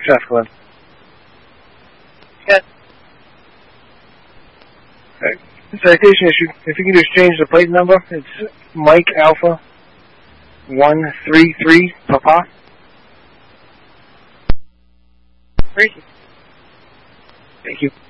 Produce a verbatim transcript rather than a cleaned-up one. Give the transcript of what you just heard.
traffic eleven. Yes. Right. Citation issue. If you can just change the plate number, it's Mike Alpha one three three Papa. Thank you. Thank you.